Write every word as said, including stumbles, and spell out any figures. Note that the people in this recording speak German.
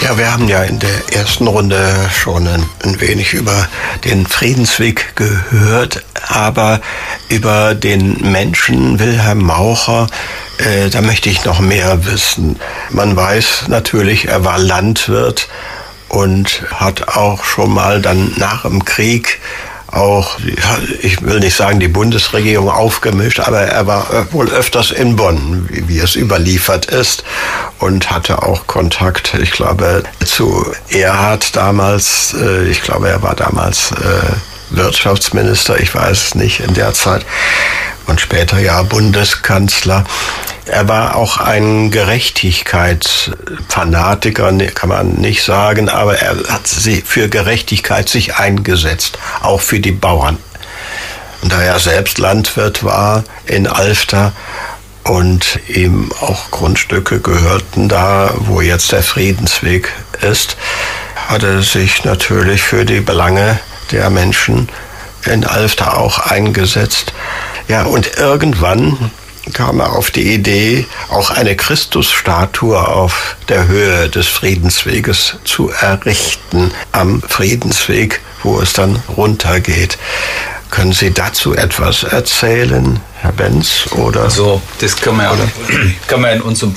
Ja, wir haben ja in der ersten Runde schon ein, ein wenig über den Friedensweg gehört, aber über den Menschen Wilhelm Maucher, äh, da möchte ich noch mehr wissen. Man weiß natürlich, er war Landwirt und hat auch schon mal dann nach dem Krieg auch, ich will nicht sagen, die Bundesregierung aufgemischt, aber er war wohl öfters in Bonn, wie, wie es überliefert ist, und hatte auch Kontakt, ich glaube, zu Erhard damals. Ich glaube, er war damals äh, Wirtschaftsminister, ich weiß es nicht in der Zeit, und später ja Bundeskanzler. Er war auch ein Gerechtigkeitsfanatiker, kann man nicht sagen, aber er hat sich für Gerechtigkeit sich eingesetzt, auch für die Bauern. Und da er selbst Landwirt war in Alfter und ihm auch Grundstücke gehörten da, wo jetzt der Friedensweg ist, hat er sich natürlich für die Belange der Menschen in Alfter auch eingesetzt. Ja, und irgendwann kam er auf die Idee, auch eine Christusstatue auf der Höhe des Friedensweges zu errichten, am Friedensweg, wo es dann runtergeht. Können Sie dazu etwas erzählen, Herr Benz? Oder? Also, das kann man, kann man in unserem